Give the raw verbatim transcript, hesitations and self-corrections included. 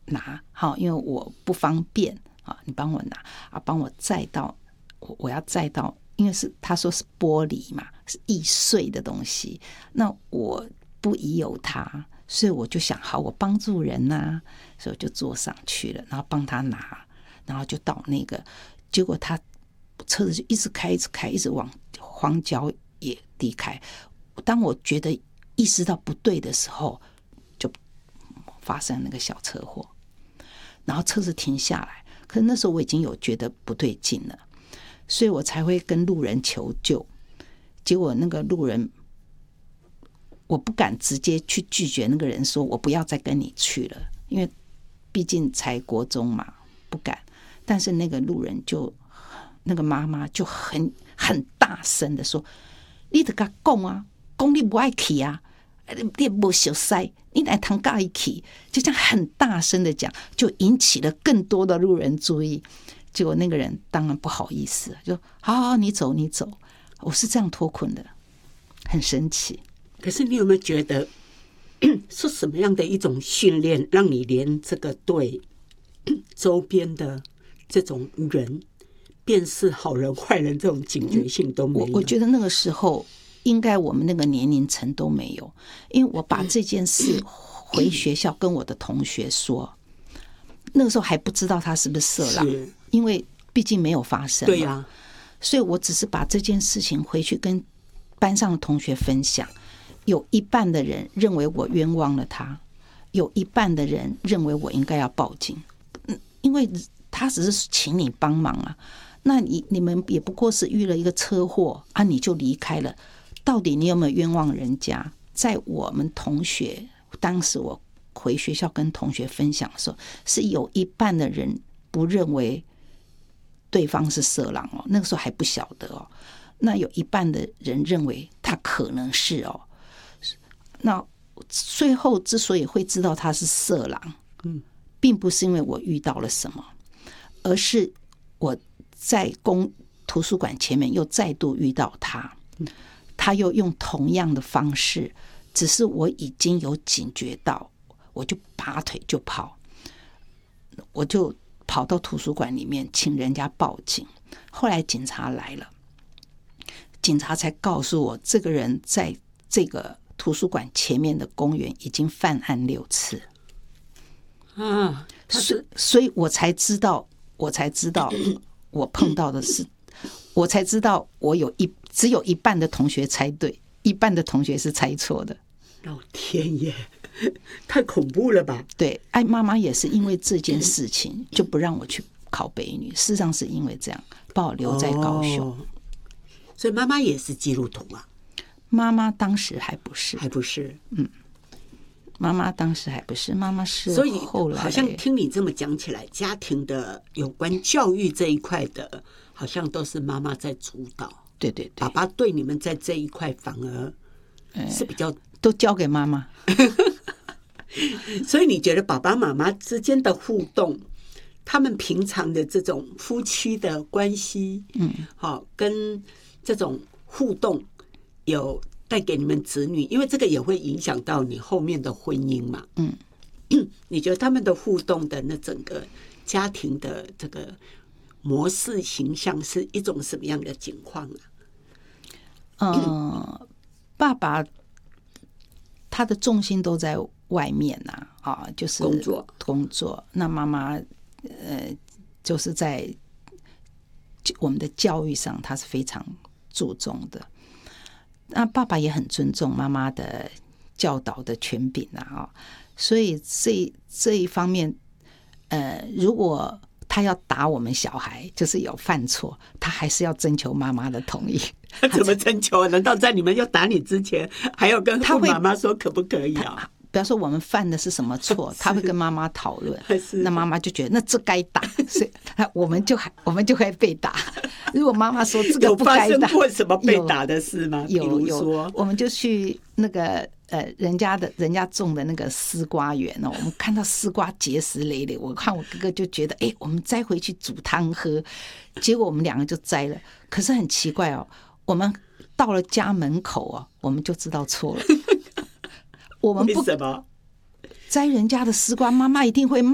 拿，好，因为我不方便啊，你帮我拿啊，帮我载到，我我要载到，因为是他说是玻璃嘛，是易碎的东西，那我不疑有他，所以我就想，好，我帮助人啊，所以我就坐上去了，然后帮他拿，然后就到那个，结果他车子就一直开，一直开，一直往荒郊野地开。当我觉得意识到不对的时候，就发生那个小车祸，然后车子停下来。可是那时候我已经有觉得不对劲了，所以我才会跟路人求救。结果那个路人，我不敢直接去拒绝那个人，说我不要再跟你去了，因为毕竟才国中嘛，不敢。但是那个路人就，那个妈妈就很很大声的说：“你得跟他讲啊，讲你不爱去啊，你不熟悉，你来谈尬一起。”就这样很大声的讲，就引起了更多的路人注意。结果那个人当然不好意思，就好好你走你走，我是这样脱困的，很神奇。 可是你有没有觉得是什么样的一种训练，让你连这个对周边的这种人辨识好人坏人这种警觉性都没有？ 我我觉得那个时候应该我们那个年龄层都没有，因为我把这件事回学校跟我的同学说，那个时候还不知道他是不是色狼，因为毕竟没有发生嘛。 对啊， 所以我只是把这件事情回去跟班上的同学分享，有一半的人认为我冤枉了他，有一半的人认为我应该要报警，因为他只是请你帮忙啊，那你你们也不过是遇了一个车祸啊，你就离开了，到底你有没有冤枉人家？在我们同学当时我回学校跟同学分享的时候，是有一半的人不认为对方是色狼哦，那个时候还不晓得哦。那有一半的人认为他可能是哦。那最后之所以会知道他是色狼，嗯，并不是因为我遇到了什么，而是我在公图书馆前面又再度遇到他，他又用同样的方式，只是我已经有警觉到，我就拔腿就跑，我就跑到图书馆里面请人家报警。后来警察来了，警察才告诉我，这个人在这个图书馆前面的公园已经犯案六次啊， 所以所以我才知道，我才知道我碰到的是，我才知道我有一只有一半的同学猜对，一半的同学是猜错的。 老天爷，太恐怖了吧？ 对，哎，妈妈也是因为这件事情就不让我去考北女，事实上是因为这样把我留在高雄。哦， 所以妈妈也是基督徒啊？ 妈妈当时还不是， 还不是， 嗯，妈妈当时还不是，妈妈是所以后来。 好像听你这么讲起来，家庭的有关教育这一块的，好像都是妈妈在主导。 对对对， 爸爸对你们在这一块反而是比较、 欸、都交给妈妈。 所以你觉得爸爸妈妈之间的互动，他们平常的这种夫妻的关系，嗯，好，跟这种互动有带给你们子女，因为这个也会影响到你后面的婚姻嘛。嗯，你觉得他们的互动的那整个家庭的这个模式形象是一种什么样的情况啊？ 呃，爸爸他的重心都在外面呐、啊，啊，就是工作工作。那妈妈呃，就是在我们的教育上，他是非常注重的。那爸爸也很尊重妈妈的教导的权柄啊，所以这这一方面，呃，如果他要打我们小孩，就是有犯错，他还是要征求妈妈的同意。 他怎么征求啊？难道在你们要打你之前，还要跟妈妈说可不可以啊？ 比方说我们犯的是什么错，他会跟妈妈讨论，那妈妈就觉得那这该打，所以我们就还我们就会被打。如果妈妈说这个不该打， 有发生过什么被打的事吗？ 有有，我们就去那个呃人家的人家种的那个丝瓜园哦，我们看到丝瓜结实累累，我看我哥哥就觉得哎，我们摘回去煮汤喝，结果我们两个就摘了。可是很奇怪哦，我们到了家门口哦，我们就知道错了。我们不为什么摘人家的丝瓜，妈妈一定会骂。